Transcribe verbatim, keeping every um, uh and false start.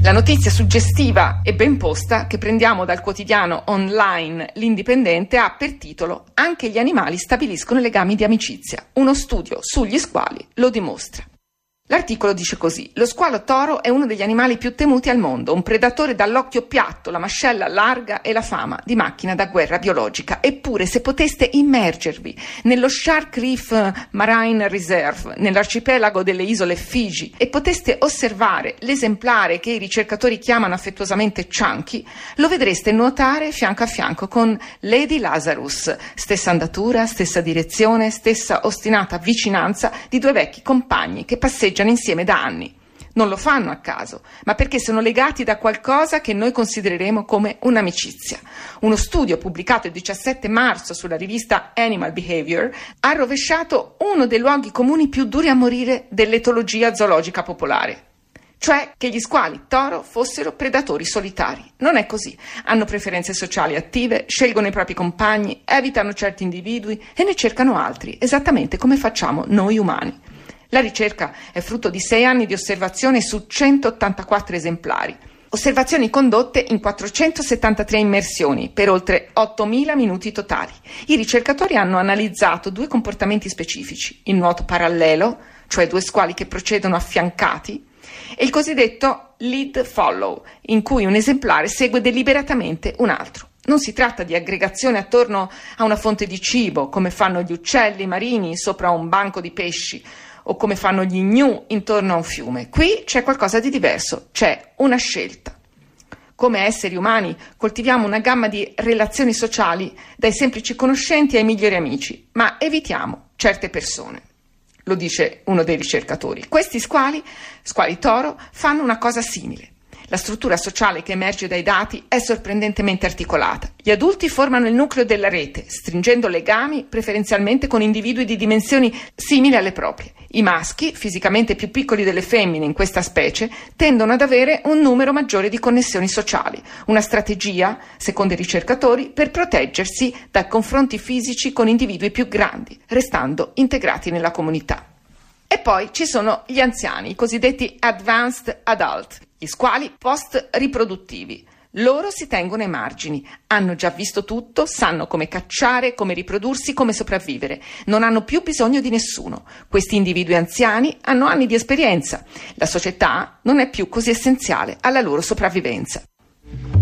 La notizia suggestiva e ben posta che prendiamo dal quotidiano online L'Indipendente ha per titolo «Anche gli animali stabiliscono legami di amicizia. Uno studio sugli squali lo dimostra». L'articolo dice così: lo squalo toro è uno degli animali più temuti al mondo, un predatore dall'occhio piatto, la mascella larga e la fama di macchina da guerra biologica. Eppure, se poteste immergervi nello Shark Reef Marine Reserve, nell'arcipelago delle isole Figi, e poteste osservare l'esemplare che i ricercatori chiamano affettuosamente Chunky, lo vedreste nuotare fianco a fianco con Lady Lazarus, stessa andatura, stessa direzione, stessa ostinata vicinanza di due vecchi compagni che passeggiano insieme da anni. Non lo fanno a caso, ma perché sono legati da qualcosa che noi considereremo come un'amicizia. Uno studio pubblicato il diciassette marzo sulla rivista Animal Behavior ha rovesciato uno dei luoghi comuni più duri a morire dell'etologia zoologica popolare, cioè che gli squali toro fossero predatori solitari. Non è così. Hanno preferenze sociali attive, scelgono i propri compagni, evitano certi individui e ne cercano altri, esattamente come facciamo noi umani. La ricerca è frutto di sei anni di osservazione su centottantaquattro esemplari. Osservazioni condotte in quattrocentosettantatré immersioni per oltre ottomila minuti totali. I ricercatori hanno analizzato due comportamenti specifici: il nuoto parallelo, cioè due squali che procedono affiancati, e il cosiddetto lead follow, in cui un esemplare segue deliberatamente un altro. Non si tratta di aggregazione attorno a una fonte di cibo, come fanno gli uccelli marini sopra un banco di pesci, o come fanno gli gnu intorno a un fiume. Qui c'è qualcosa di diverso, c'è una scelta. Come esseri umani coltiviamo una gamma di relazioni sociali, dai semplici conoscenti ai migliori amici, ma evitiamo certe persone. Lo dice uno dei ricercatori. Questi squali, squali toro, fanno una cosa simile. La struttura sociale che emerge dai dati è sorprendentemente articolata. Gli adulti formano il nucleo della rete, stringendo legami preferenzialmente con individui di dimensioni simili alle proprie. I maschi, fisicamente più piccoli delle femmine in questa specie, tendono ad avere un numero maggiore di connessioni sociali, una strategia, secondo i ricercatori, per proteggersi da confronti fisici con individui più grandi, restando integrati nella comunità. E poi ci sono gli anziani, i cosiddetti advanced adult, gli squali post-riproduttivi. Loro si tengono ai margini, hanno già visto tutto, sanno come cacciare, come riprodursi, come sopravvivere. Non hanno più bisogno di nessuno. Questi individui anziani hanno anni di esperienza. La società non è più così essenziale alla loro sopravvivenza.